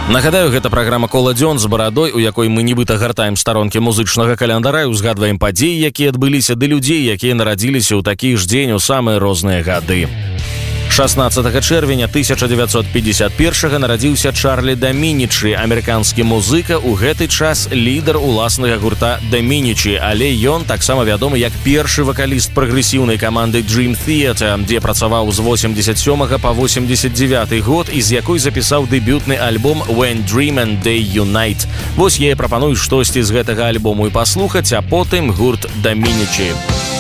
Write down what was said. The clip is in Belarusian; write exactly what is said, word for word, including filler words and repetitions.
Нагадаю, гэта праграма «Кола-дзён» з барадой, у якой мы нібыта гартаем старонкі музычнага календара і узгадваем падзеі, якія адбыліся, ды людзей, якія нарадзіліся ў такі ж дзень у самыя розныя гады. шаснаццатага чэрвеня тысяча дзевяцьсот пятьдесят першага нарадзіўся Чарлі Дамінічы, амерыканскі музыка, у гэты час лідар уласнага гурта Дамінічы, але ён таксама вядомы як першы вакаліст прагрэсіўнай каманды Dream Theater, дзе працаваў з восемьдесят сёмага па восемьдесят девяты год і з якой запісаў дэбютны альбом When Dream and Day Unite. Вось я і прапаную штосьці з гэтага альбому і паслухаць, а потым гурт Дамінічы.